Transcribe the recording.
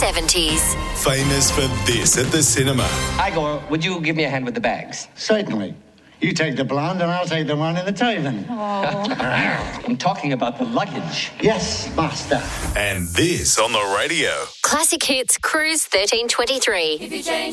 70s. Famous for this at the cinema. Igor, would you give me a hand with the bags? Certainly. You take the blonde and I'll take the one in the turban. I'm talking about the luggage. Yes, master. And this on the radio. Classic Hits Cruise 1323.